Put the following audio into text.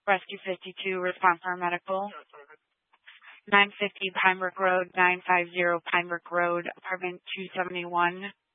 Rescue 52, response paramedical. 950 Pine Brook Road, 950 Pine Brook Road, apartment 271.